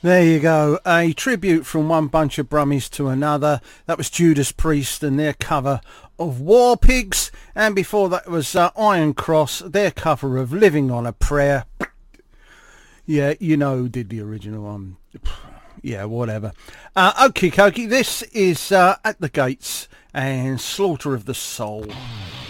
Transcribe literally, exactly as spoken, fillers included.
There you go, a tribute from one bunch of brummies to another. That was Judas Priest and their cover of War Pigs, and before that was uh, Iron Cross, their cover of Living on a Prayer. Yeah, you know who did the original one. Yeah, whatever. Uh, okie dokie, this is uh, At the Gates and Slaughter of the Soul.